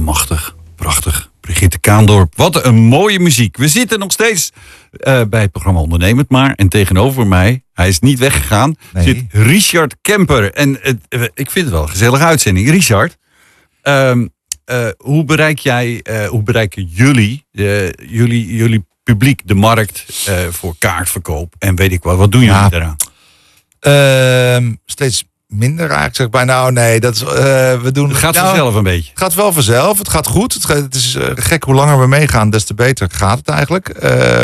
allemachtig, prachtig. Brigitte Kaandorp, wat een mooie muziek. We zitten nog steeds bij het programma Ondernemend Maar. En tegenover mij, hij is niet weggegaan, zit Richard Kemper. En ik vind het wel een gezellige uitzending. Richard, hoe bereiken jullie publiek, de markt, voor kaartverkoop? En weet ik wat doen jullie daaraan? Steeds minder eigenlijk, zeg ik bijna. Nee, dat is, we doen. Het gaat vanzelf een beetje. Het gaat wel vanzelf. Het gaat goed. Het is gek hoe langer we meegaan, des te beter gaat het eigenlijk.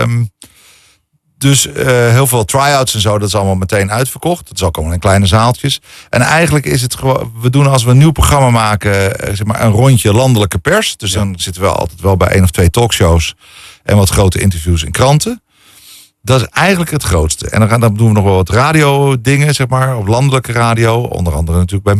Dus heel veel try-outs en zo, dat is allemaal meteen uitverkocht. Dat is ook allemaal in kleine zaaltjes. En eigenlijk is het gewoon, we doen als we een nieuw programma maken, zeg maar een rondje landelijke pers. Dus dan zitten we altijd wel bij 1 of 2 talkshows en wat grote interviews in kranten. Dat is eigenlijk het grootste. En dan doen we nog wel wat radio-dingen, zeg maar, op landelijke radio. Onder andere natuurlijk bij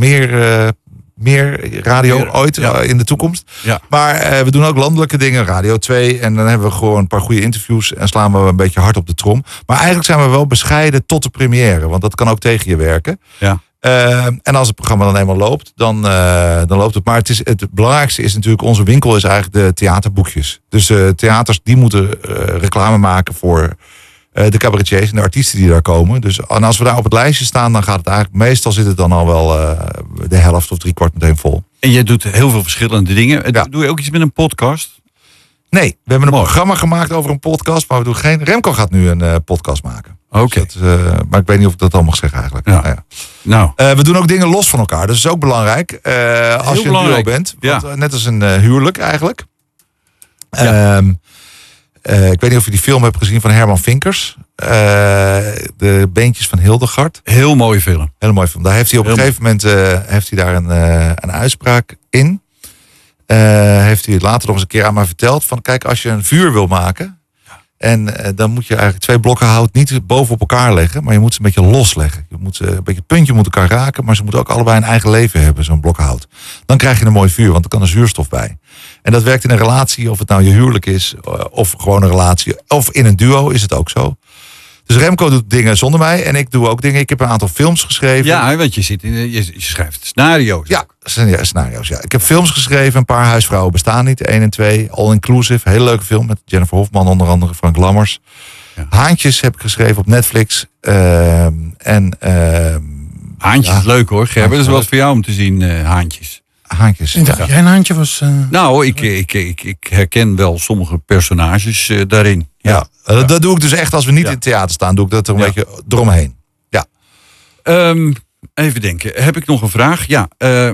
meer radio ooit in de toekomst. Ja. Maar we doen ook landelijke dingen, Radio 2. En dan hebben we gewoon een paar goede interviews en slaan we een beetje hard op de trom. Maar eigenlijk zijn we wel bescheiden tot de première. Want dat kan ook tegen je werken. Ja. En als het programma dan eenmaal loopt, dan loopt het. Maar het belangrijkste is natuurlijk, onze winkel is eigenlijk de theaterboekjes. Dus theaters die moeten reclame maken voor de cabaretiers en de artiesten die daar komen. Dus en als we daar op het lijstje staan, dan gaat het eigenlijk, meestal zit het dan al wel de helft of 3/4 meteen vol. En jij doet heel veel verschillende dingen. Ja. Doe je ook iets met een podcast? Nee, we hebben een programma gemaakt over een podcast, maar we doen geen. Remco gaat nu een podcast maken. Oké. Dus maar ik weet niet of ik dat al mag zeggen eigenlijk. Ja. Nou. We doen ook dingen los van elkaar. Dat is ook belangrijk. Als je een duo bent. Want, net als een huwelijk eigenlijk. Ja. Ik weet niet of je die film hebt gezien van Herman Vinkers. De Beentjes van Hildegard. Heel mooie film. Heel mooie film. Daar heeft hij op een gegeven moment daar een uitspraak in. Heeft hij het later nog eens een keer aan mij verteld. Van kijk, als je een vuur wil maken. En dan moet je eigenlijk 2 blokken hout niet bovenop elkaar leggen. Maar je moet ze een beetje losleggen. Je moet een beetje het puntje moet elkaar raken. Maar ze moeten ook allebei een eigen leven hebben, zo'n blok hout. Dan krijg je een mooi vuur, want er kan er zuurstof bij. En dat werkt in een relatie, of het nou je huwelijk is, of gewoon een relatie, of in een duo is het ook zo. Dus Remco doet dingen zonder mij en ik doe ook dingen. Ik heb een aantal films geschreven. Ja, want je schrijft scenario's. Ja, scenario's. Ja. Ik heb films geschreven, een paar Huisvrouwen bestaan niet, 1 en 2, All Inclusive, hele leuke film met Jennifer Hofman onder andere, Frank Lammers. Ja. Haantjes heb ik geschreven op Netflix. Haantjes is leuk hoor, Gerber. Dat is wat voor jou om te zien, Haantjes. Haantjes. Ja. Jij een haantje was... Nou, ik herken wel sommige personages daarin. Ja. Dat doe ik dus echt als we niet in het theater staan. Doe ik dat er een beetje eromheen. Ja. Even denken. Heb ik nog een vraag? Ja.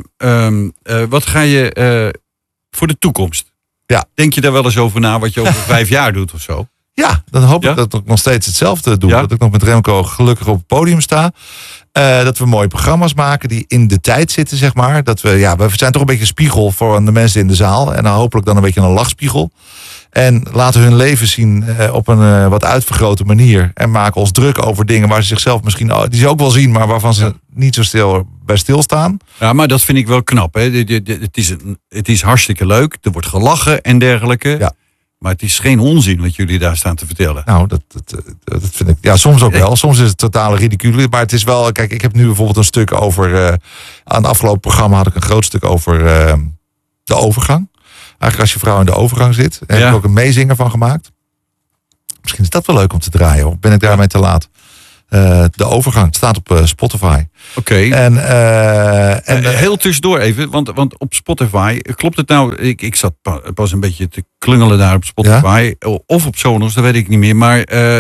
Wat ga je voor de toekomst? Ja. Denk je daar wel eens over na wat je over 5 jaar doet of zo? Ja, dan hoop ik dat ik nog steeds hetzelfde doe. Ja? Dat ik nog met Remco gelukkig op het podium sta. Dat we mooie programma's maken die in de tijd zitten, zeg maar. Dat we zijn toch een beetje een spiegel voor de mensen in de zaal. En dan hopelijk dan een beetje een lachspiegel. En laten hun leven zien op een wat uitvergrote manier. En maken ons druk over dingen waar ze zichzelf misschien, die ze ook wel zien, maar waarvan ze niet zo bij stilstaan. Ja, maar dat vind ik wel knap. Hè? Het is hartstikke leuk. Er wordt gelachen en dergelijke. Ja. Maar het is geen onzin wat jullie daar staan te vertellen. Nou, dat vind ik. Ja, soms ook wel. Soms is het totale ridicule. Maar het is wel. Kijk, ik heb nu bijvoorbeeld een stuk over. Aan het afgelopen programma had ik een groot stuk over de overgang. Eigenlijk als je vrouw in de overgang zit. Daar heb ik ook een meezinger van gemaakt. Misschien is dat wel leuk om te draaien. Of ben ik daarmee te laat? De overgang. Het staat op Spotify. Oké. En heel tussendoor even. Want op Spotify, klopt het nou? Ik zat pas een beetje te klungelen daar op Spotify. Ja? Of op Sonos, dat weet ik niet meer. Maar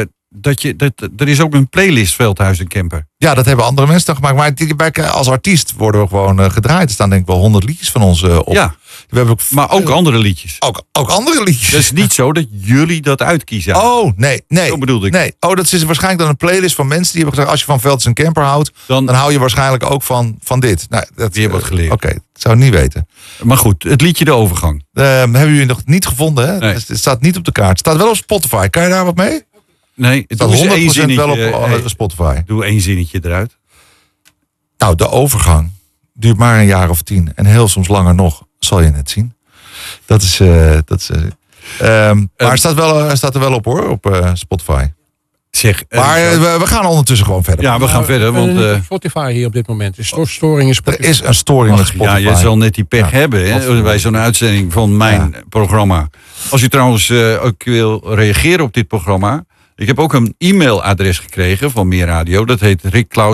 er is ook een playlist Veldhuis en Kemper. Ja, dat hebben andere mensen dan gemaakt. Maar als artiest worden we gewoon gedraaid. Er staan denk ik wel 100 liedjes van ons op. Ja. We hebben maar ook andere liedjes. Ook andere liedjes. Het is niet zo dat jullie dat uitkiezen. Oh, nee. Zo bedoelde ik. Nee. Oh, dat is waarschijnlijk dan een playlist van mensen die hebben gezegd, als je van Veldhuis en Kemper houdt, dan hou je waarschijnlijk ook van dit. Nou, dat weer wat geleerd. Oké, dat zou ik niet weten. Maar goed, het liedje De Overgang. Hebben jullie nog niet gevonden, hè? Nee. Het staat niet op de kaart. Het staat wel op Spotify. Kan je daar wat mee? Nee, het staat 100% wel op Spotify. Doe 1 zinnetje eruit. Nou, De Overgang duurt maar een jaar of 10. En heel soms langer nog, zal je net zien. Dat is maar het staat er wel op hoor, op Spotify. Zeg, Maar we gaan ondertussen gewoon verder. Ja, we gaan verder. Want Spotify hier op dit moment. Is storing in Spotify. Er is een storing met Spotify. Ja, je zal net die pech hebben hè, bij zo'n uitzending van mijn programma. Als je trouwens ook wil reageren op dit programma. Ik heb ook een e-mailadres gekregen van Meerradio. Dat heet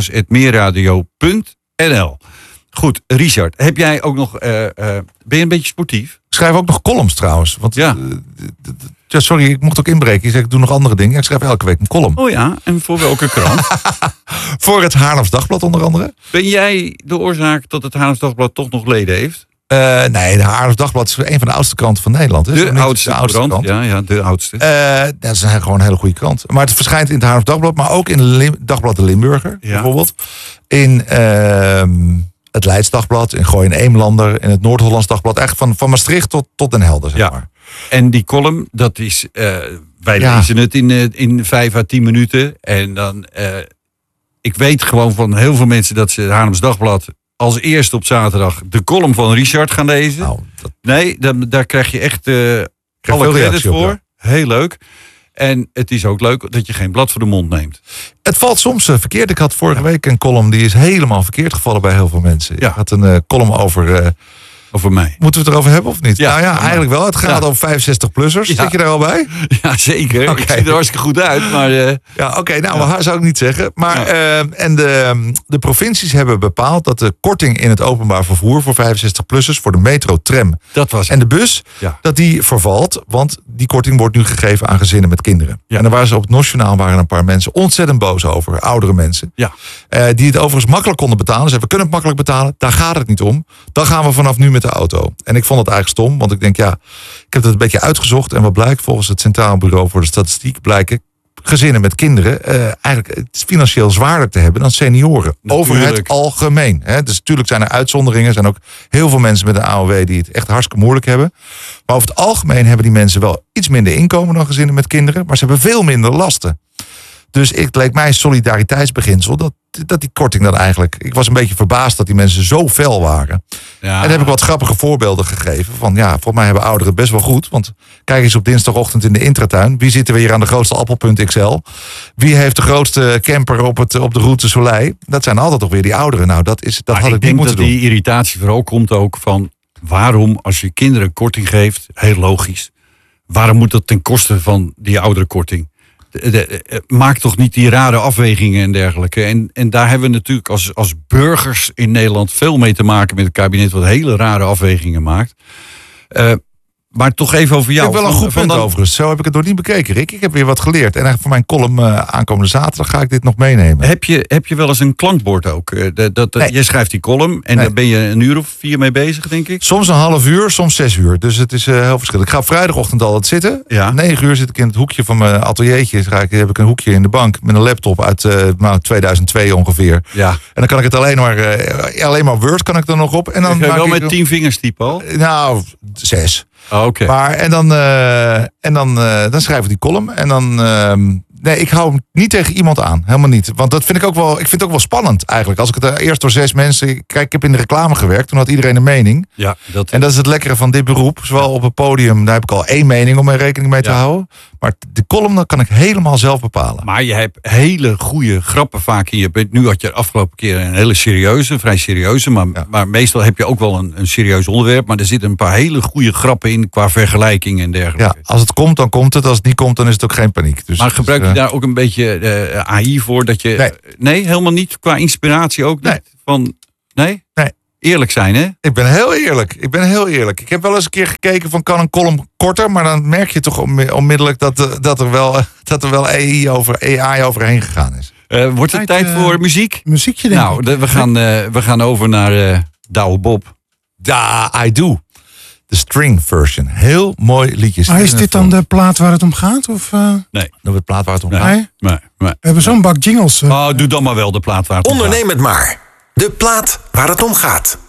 rickklaus@meerradio.nl. Goed, Richard, heb jij ook nog... ben je een beetje sportief? Ik schrijf ook nog columns trouwens. Want, sorry, ik mocht ook inbreken. Je zegt, ik doe nog andere dingen. Ik schrijf elke week een column. Oh ja, en voor welke krant? Voor het Haarlems Dagblad onder andere. Ben jij de oorzaak dat het Haarlems Dagblad toch nog leden heeft? Nee, het Haarlems Dagblad is een van de oudste kranten van Nederland. Hè? De oudste krant. Ja, de oudste. Dat is gewoon een hele goede krant. Maar het verschijnt in het Haarlems Dagblad, maar ook in het Dagblad de Limburger bijvoorbeeld. In het Leids Dagblad, in Gooi en Eemlander, in het Noord-Hollands Dagblad. Eigenlijk van Maastricht tot Den Helder, zeg maar. En die column, dat is... wij lezen het in 5 à 10 minuten. En dan... ik weet gewoon van heel veel mensen dat ze het Haarlems Dagblad... als eerste op zaterdag de column van Richard gaan lezen. Nou, nee, daar krijg je echt alle credit voor. Ja. Heel leuk. En het is ook leuk dat je geen blad voor de mond neemt. Het valt soms verkeerd. Ik had vorige week een column die is helemaal verkeerd gevallen bij heel veel mensen. Ik had een column over mij. Moeten we het erover hebben of niet? Ja, nou ja, eigenlijk wel. Het gaat over 65-plussers. Ja. Zit je daar al bij? Ja, zeker. Okay. Ik zie er hartstikke goed uit. Maar, nou, zou ik niet zeggen. Maar, en de provincies hebben bepaald dat de korting in het openbaar vervoer voor 65-plussers, voor de metro, tram en de bus, dat die vervalt. Want die korting wordt nu gegeven aan gezinnen met kinderen. Ja. En daar waren ze op het Nationaal een paar mensen ontzettend boos over. Oudere mensen. Ja. Die het overigens makkelijk konden betalen. Ze hebben, we kunnen het makkelijk betalen. Daar gaat het niet om. Dan gaan we vanaf nu met de auto. En ik vond het eigenlijk stom, want ik denk, ik heb het een beetje uitgezocht. En wat blijkt volgens het Centraal Bureau voor de Statistiek, blijken gezinnen met kinderen eigenlijk het financieel zwaarder te hebben dan senioren. Natuurlijk. Over het algemeen. Hè. Dus natuurlijk zijn er uitzonderingen. Er zijn ook heel veel mensen met een AOW die het echt hartstikke moeilijk hebben. Maar over het algemeen hebben die mensen wel iets minder inkomen dan gezinnen met kinderen. Maar ze hebben veel minder lasten. Dus het leek mij een solidariteitsbeginsel dat die korting dan eigenlijk... Ik was een beetje verbaasd dat die mensen zo fel waren. Ja. En dan heb ik wat grappige voorbeelden gegeven. Van volgens mij hebben ouderen het best wel goed. Want kijk eens op dinsdagochtend in de intratuin. Wie zitten we hier aan de grootste appelpunt XL? Wie heeft de grootste camper op de route Soleil? Dat zijn altijd toch weer die ouderen. Nou, dat had ik niet moeten doen. Ik denk dat die irritatie vooral komt ook van... waarom als je kinderen korting geeft, heel logisch... waarom moet dat ten koste van die ouderenkorting? Maak toch niet die rare afwegingen en dergelijke. En daar hebben we natuurlijk als burgers in Nederland veel mee te maken met het kabinet... wat hele rare afwegingen maakt. Maar toch even over jou. Ik heb wel een goed punt overigens. Zo heb ik het nog niet bekeken, Rick. Ik heb weer wat geleerd. En eigenlijk voor mijn column aankomende zaterdag ga ik dit nog meenemen. Heb je wel eens een klankbord ook? Nee. Je schrijft die column en daar ben je een uur of 4 mee bezig, denk ik? Soms een half uur, soms 6 uur. Dus het is heel verschillend. Ik ga op vrijdagochtend altijd zitten. Ja. 9 uur zit ik in het hoekje van mijn ateliertje. Heb ik een hoekje in de bank met een laptop uit 2002 ongeveer. Ja. En dan kan ik het alleen maar Word kan ik er nog op. En dan wel met 10 vingers typen al? Nou, 6. Oh, okay. Maar dan schrijf ik die column en dan ik hou hem niet tegen iemand aan, helemaal niet. Want dat vind ik ook wel. Ik vind het ook wel spannend eigenlijk. Als ik het eerst door 6 mensen. Kijk, ik heb in de reclame gewerkt. Toen had iedereen een mening. Ja, en dat is het lekkere van dit beroep. Zowel op het podium, daar heb ik al 1 mening om mijn rekening mee te houden. Maar de column, dan kan ik helemaal zelf bepalen. Maar je hebt hele goede grappen vaak in je bent. Nu had je de afgelopen keer een hele serieuze, vrij serieuze. Maar meestal heb je ook wel een serieus onderwerp. Maar er zitten een paar hele goede grappen in qua vergelijking en dergelijke. Ja, als het komt, dan komt het. Als het niet komt, dan is het ook geen paniek. Dus, maar gebruik je daar ook een beetje AI voor? Dat je, nee, helemaal niet. Qua inspiratie ook niet? Nee? Nee. Eerlijk zijn, hè? Ik ben heel eerlijk. Ik heb wel eens een keer gekeken van kan een column korter, maar dan merk je toch onmiddellijk dat er wel AI overheen gegaan is. Wordt het tijd voor muziek? Muziekje, denk ik. We gaan over naar Douwe Bob. Da, I Do. De string version. Heel mooi liedjes. Maar is dit dan de plaat waar het om gaat? Of, Nee. De plaat waar het om gaat? Nee. We hebben zo'n bak jingles. Doe dan maar wel de plaat waar het om gaat. Onderneem het maar. De plaat waar het om gaat.